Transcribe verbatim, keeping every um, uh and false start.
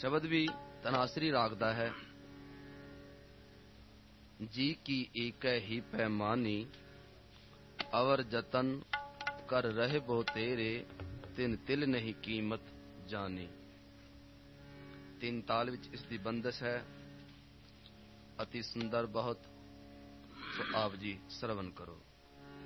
ਸ਼ਬਦ ਵੀ ਧਨਾਸਰੀ ਰਾਗ ਦਾ ਹੈ। ਜੀ ਕੀ ਏਕੈ ਹੀ ਪੈਮਾਨੀ, ਅਵਰ ਜਤਨ ਕਰ ਰਹੇ ਬੋ ਤੇਰੇ, ਤਿਨ ਤਿਲ ਨਹੀਂ ਕੀਮਤ ਜਾਣੀ। ਤਿੰਨ ਤਾਲ ਵਿੱਚ ਇਸ ਦੀ ਬੰਦਸ਼ ਹੈ। ਅਤੀ ਸੁੰਦਰ ਬਹੁਤ। ਸੋ ਆਪ ਜੀ ਸਰਵਨ ਕਰੋ।